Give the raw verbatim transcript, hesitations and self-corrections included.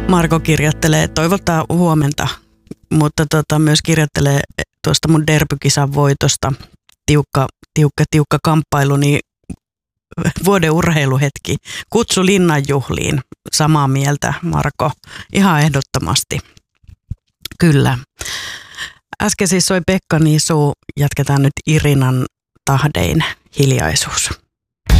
Marko kirjoittelee, toivottaa huomenta, mutta tota, myös kirjoittelee tuosta mun derbykisan voitosta. Tiukka, tiukka, tiukka kamppailu, niin vuoden urheiluhetki. Kutsu Linnanjuhliin. Samaa mieltä, Marko. Ihan ehdottomasti. Kyllä. Äsken siis soi Pekka Nisu. Jatketaan nyt Irinan tahdein Hiljaisuus.